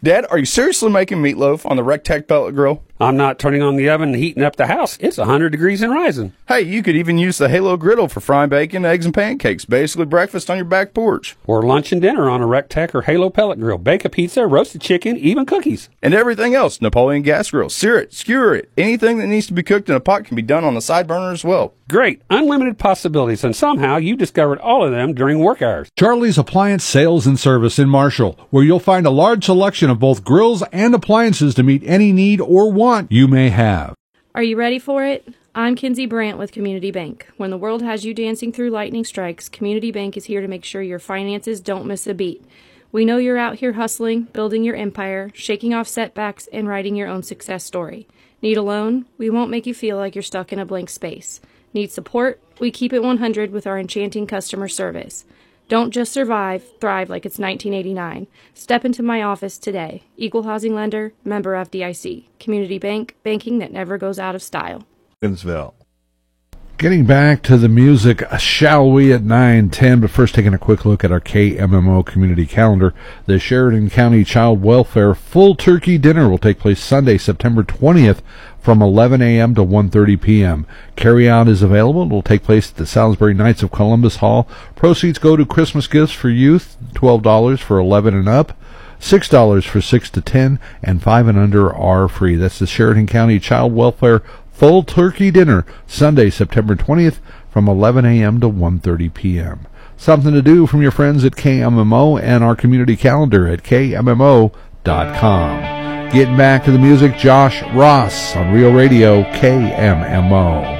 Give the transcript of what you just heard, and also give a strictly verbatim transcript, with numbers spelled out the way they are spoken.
Dad, are you seriously making meatloaf on the Rectech pellet grill? I'm not turning on the oven and heating up the house. It's one hundred degrees and rising. Hey, you could even use the Halo griddle for frying bacon, eggs, and pancakes. Basically breakfast on your back porch. Or lunch and dinner on a Rectech or Halo pellet grill. Bake a pizza, roasted chicken, even cookies. And everything else. Napoleon gas grill. Sear it, skewer it. Anything that needs to be cooked in a pot can be done on the side burner as well. Great. Unlimited possibilities. And somehow you discovered all of them during work hours. Charlie's Appliance Sales and Service in Marshall, where you'll find a large selection of both grills and appliances to meet any need or want you may have. Are you ready for it? I'm Kinsey Brandt with Community Bank. When the world has you dancing through lightning strikes, Community Bank is here to make sure your finances don't miss a beat. We know you're out here hustling, building your empire, shaking off setbacks, and writing your own success story. Need a loan? We won't make you feel like you're stuck in a blank space. Need support? We keep it one hundred with our enchanting customer service. Don't just survive, thrive like it's nineteen eighty-nine. Step into my office today. Equal housing lender, member F D I C. Community Bank, banking that never goes out of style. Evansville. Getting back to the music, shall we, at nine ten, but first taking a quick look at our K M M O community calendar. The Sheridan County Child Welfare Full Turkey Dinner will take place Sunday, September twentieth from eleven a.m. to one thirty p.m. Carry-out is available. It will take place at the Salisbury Knights of Columbus Hall. Proceeds go to Christmas gifts for youth, twelve dollars for eleven and up, six dollars for six to ten, and five and under are free. That's the Sheridan County Child Welfare Full Turkey Dinner, Sunday, September twentieth, from eleven a.m. to one thirty p.m. Something to do from your friends at K M M O and our community calendar at K M M O dot com. Getting back to the music, Josh Ross on Real Radio, K M M O.